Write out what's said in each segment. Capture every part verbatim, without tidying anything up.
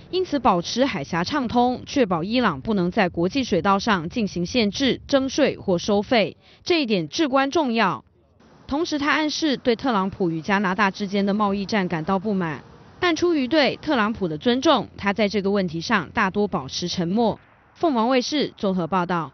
因此保持海峡畅通，确保伊朗不能在国际水道上进行限制、征税或收费，这一点至关重要。同时，他暗示对特朗普与加拿大之间的贸易战感到不满，但出于对特朗普的尊重，他在这个问题上大多保持沉默。凤凰卫视综合报道。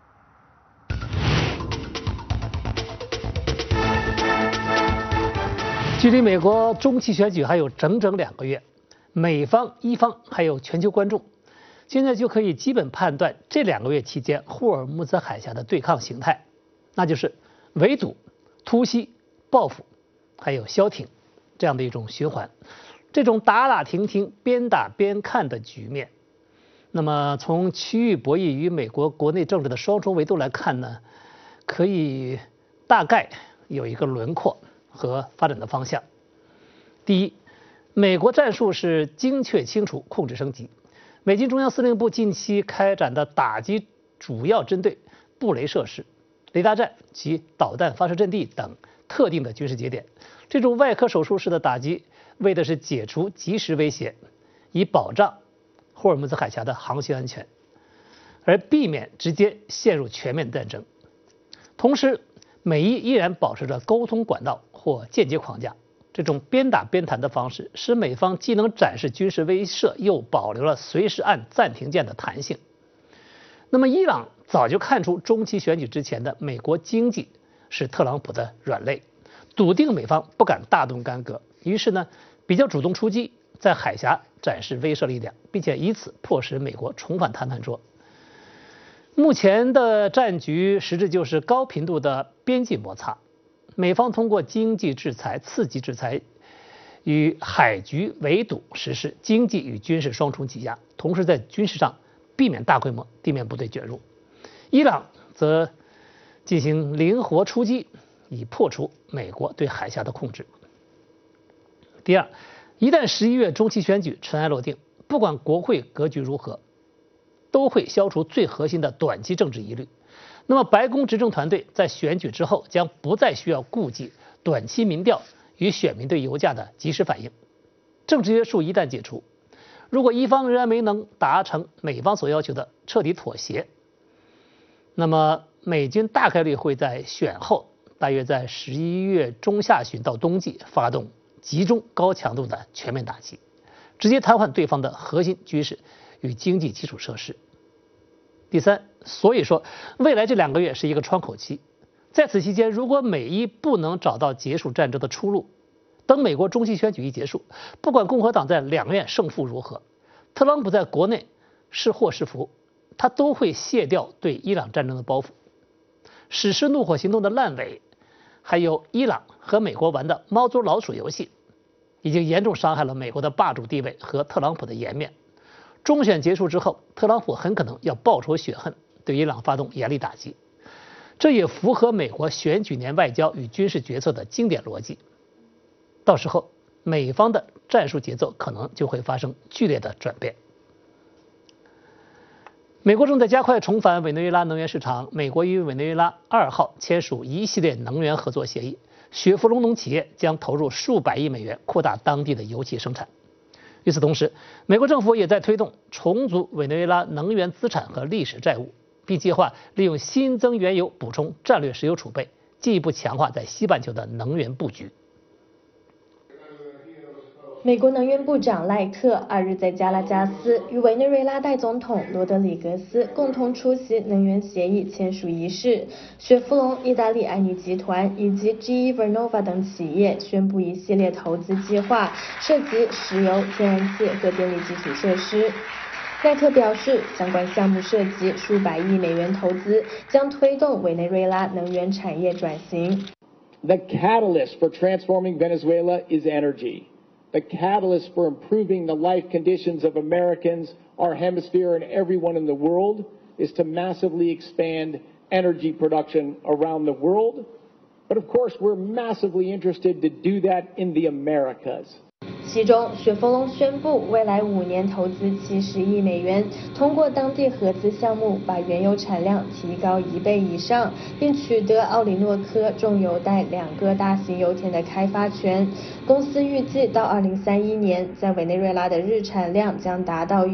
距离美国中期选举还有整整两个月，美方、伊方还有全球观众，现在就可以基本判断这两个月期间霍尔木兹海峡的对抗形态，那就是围堵、突袭、报复，还有消停这样的一种循环。这种打打停停、边打边看的局面，那么从区域博弈与美国国内政治的双重维度来看呢，可以大概有一个轮廓和发展的方向。第一，美国战术是精确清除、控制升级。美军中央司令部近期开展的打击主要针对布雷设施、雷达站及导弹发射阵地等特定的军事节点。这种外科手术式的打击，为的是解除即时威胁，以保障霍尔木兹海峡的航行安全，而避免直接陷入全面战争。同时，美伊依然保持着沟通管道或间接框架，这种边打边谈的方式，使美方既能展示军事威慑，又保留了随时按暂停键的弹性。那么，伊朗早就看出中期选举之前的美国经济是特朗普的软肋，笃定美方不敢大动干戈，于是呢，比较主动出击，在海峡展示威慑力量，并且以此迫使美国重返谈判桌。目前的战局实质就是高频度的边际摩擦，美方通过经济制裁、刺激制裁与海局围堵实施经济与军事双重挤压，同时在军事上避免大规模地面部队卷入。伊朗则进行灵活出击，以破除美国对海峡的控制。第二，一旦十一月中期选举尘埃落定，不管国会格局如何，都会消除最核心的短期政治疑虑。那么，白宫执政团队在选举之后将不再需要顾忌短期民调与选民对油价的及时反应。政治约束一旦解除，如果一方仍然没能达成美方所要求的彻底妥协，那么美军大概率会在选后，大约在十一月中下旬到冬季发动集中高强度的全面打击，直接瘫痪对方的核心军事与经济基础设施。第三，所以说未来这两个月是一个窗口期，在此期间，如果美伊不能找到结束战争的出路，等美国中期选举一结束，不管共和党在两院胜负如何，特朗普在国内是祸是福，他都会卸掉对伊朗战争的包袱。实施怒火行动的烂尾，还有伊朗和美国玩的猫捉老鼠游戏，已经严重伤害了美国的霸主地位和特朗普的颜面。中选结束之后，特朗普很可能要报仇雪恨，对伊朗发动严厉打击，这也符合美国选举年外交与军事决策的经典逻辑。到时候，美方的战术节奏可能就会发生剧烈的转变。美国正在加快重返委内瑞拉能源市场，美国与委内瑞拉二号签署一系列能源合作协议，雪佛龙农企业将投入数百亿美元扩大当地的油气生产。与此同时，美国政府也在推动重组委内瑞拉能源资产和历史债务，并计划利用新增原油补充战略石油储备，进一步强化在西半球的能源布局。 美国能源部长赖特二日在加拉加斯与委内瑞拉代总统罗德里格斯共同出席能源协议签署仪式。雪佛龙、意大利埃尼集团以及 G E Vernova 等企业宣布一系列投资计划，涉及石油、天然气和电力基础设施。赖特表示，相关项目涉及数百亿美元投资，将推动委内瑞拉能源产业转型。 The catalyst for transforming Venezuela is energy.The catalyst for improving the life conditions of Americans, our hemisphere, and everyone in the world is to massively expand energy production around the world. But of course, we're massively interested to do that in the Americas. 其中，雪佛龙宣布未来五年投资七十亿美元，通过当地合资项目把原油产量提高一倍以上，并取得奥里诺科重油带两个大型油田的开发权。公司预计到二零三一年，在委内瑞拉的日产量将达到